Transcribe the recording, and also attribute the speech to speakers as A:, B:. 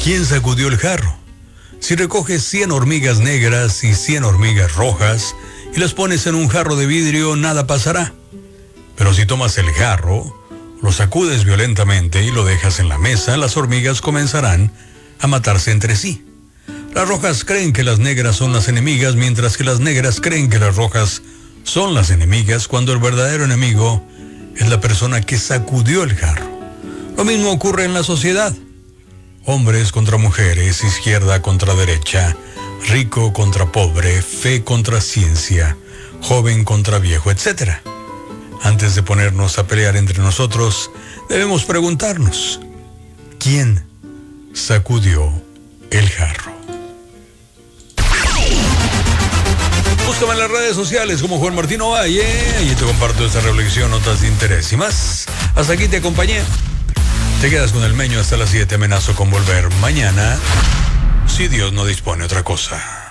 A: ¿Quién sacudió el jarro? Si recoges 100 hormigas negras y 100 hormigas rojas y las pones en un jarro de vidrio, nada pasará. Pero si tomas el jarro, lo sacudes violentamente y lo dejas en la mesa, las hormigas comenzarán a matarse entre sí. Las rojas creen que las negras son las enemigas, mientras que las negras creen que las rojas son las enemigas, cuando el verdadero enemigo es la persona que sacudió el jarro. Lo mismo ocurre en la sociedad. Hombres contra mujeres, izquierda contra derecha, rico contra pobre, fe contra ciencia, joven contra viejo, etc. Antes de ponernos a pelear entre nosotros, debemos preguntarnos, ¿quién sacudió el jarro? Búscame en las redes sociales como Juan Martín Ovalle, allí te comparto esta reflexión, notas de interés y más. Hasta aquí te acompañé. Te quedas con el Meño hasta las 7, amenazo con volver mañana, si Dios no dispone otra cosa.